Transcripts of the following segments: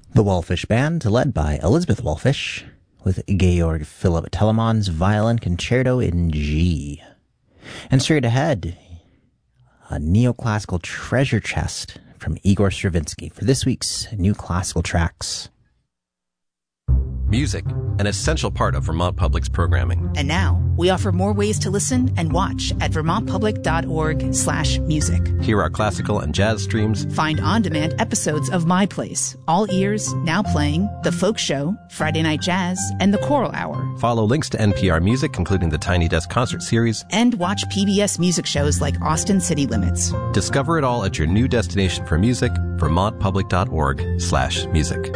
The Wallfish Band, led by Elizabeth Wallfish, with Georg Philipp Telemann's Violin Concerto in G. And straight ahead, a neoclassical treasure chest from Igor Stravinsky for this week's New Classical Tracks. Music, an essential part of Vermont Public's programming. And now, we offer more ways to listen and watch at vermontpublic.org/music. Hear our classical and jazz streams. Find on-demand episodes of My Place, All Ears, Now Playing, The Folk Show, Friday Night Jazz, and The Choral Hour. Follow links to NPR Music, including the Tiny Desk Concert Series. And watch PBS music shows like Austin City Limits. Discover it all at your new destination for music, vermontpublic.org/music.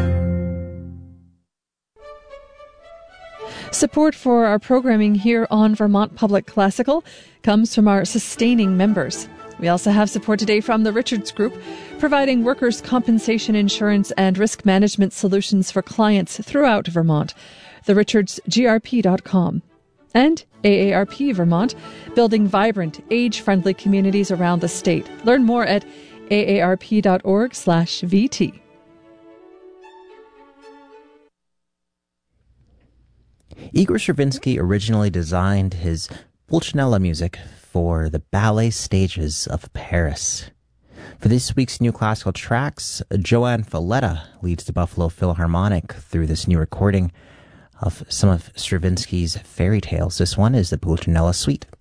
Support for our programming here on Vermont Public Classical comes from our sustaining members. We also have support today from the Richards Group, providing workers' compensation insurance and risk management solutions for clients throughout Vermont. TheRichardsGRP.com. And AARP Vermont, building vibrant, age-friendly communities around the state. Learn more at aarp.org/VT. Igor Stravinsky originally designed his Pulcinella music for the ballet stages of Paris. For this week's New Classical Tracks, Joanne Falletta leads the Buffalo Philharmonic through this new recording of some of Stravinsky's fairy tales. This one is the Pulcinella Suite.